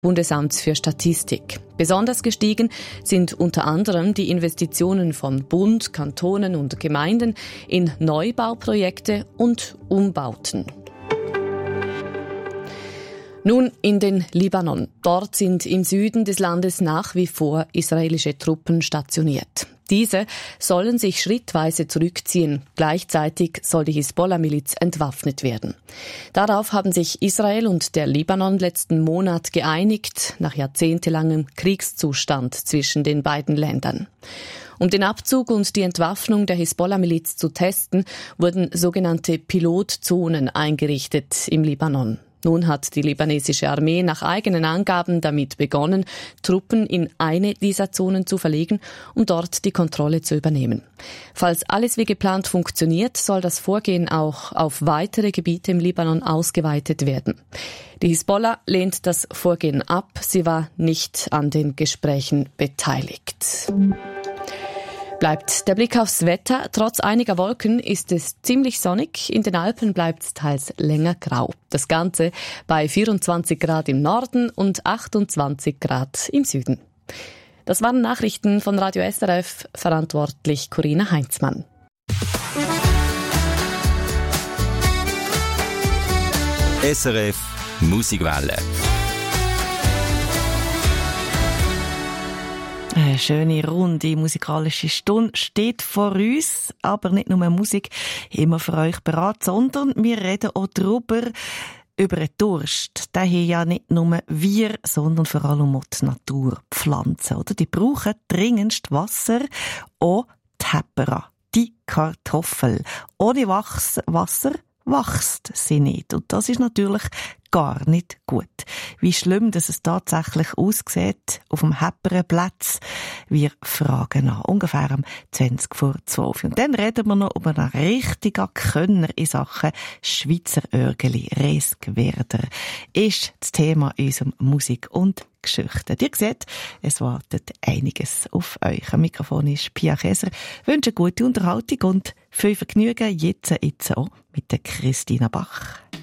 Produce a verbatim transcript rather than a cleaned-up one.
Bundesamts für Statistik. Besonders gestiegen sind unter anderem die Investitionen von Bund, Kantonen und Gemeinden in Neubauprojekte und Umbauten. Nun in den Libanon. Dort sind im Süden des Landes nach wie vor israelische Truppen stationiert. Diese sollen sich schrittweise zurückziehen. Gleichzeitig soll die Hisbollah-Miliz entwaffnet werden. Darauf haben sich Israel und der Libanon letzten Monat geeinigt, nach jahrzehntelangem Kriegszustand zwischen den beiden Ländern. Um den Abzug und die Entwaffnung der Hisbollah-Miliz zu testen, wurden sogenannte Pilotzonen eingerichtet im Libanon. Nun hat die libanesische Armee nach eigenen Angaben damit begonnen, Truppen in eine dieser Zonen zu verlegen, um dort die Kontrolle zu übernehmen. Falls alles wie geplant funktioniert, soll das Vorgehen auch auf weitere Gebiete im Libanon ausgeweitet werden. Die Hisbollah lehnt das Vorgehen ab. Sie war nicht an den Gesprächen beteiligt. Bleibt der Blick aufs Wetter. Trotz einiger Wolken ist es ziemlich sonnig. In den Alpen bleibt es teils länger grau. Das Ganze bei vierundzwanzig Grad im Norden und achtundzwanzig Grad im Süden. Das waren Nachrichten von Radio S R F, verantwortlich Corinna Heinzmann. S R F Musikwelle. Eine schöne, runde musikalische Stunde steht vor uns, aber nicht nur Musik immer für euch bereit, sondern wir reden auch darüber, über den Durst. Den haben ja nicht nur wir, sondern vor allem auch die Naturpflanzen. Oder? Die brauchen dringendst Wasser, auch die Hepera, die Kartoffel. Ohne Wachs- Wasser wächst sie nicht. Und das ist natürlich gar nicht gut. Wie schlimm, dass es tatsächlich aussieht auf dem Heperenplatz. Wir fragen nach ungefähr um zwanzig vor zwölf. Und dann reden wir noch über einen richtigen Könner in Sachen Schweizer Örgeli. Resgwerder ist das Thema in unserem Musik- und Geschichten. Ihr seht, es wartet einiges auf euch. Am Mikrofon ist Pia Käser. Ich wünsche gute Unterhaltung und viel Vergnügen jetzt, jetzt auch mit der Christina Bach.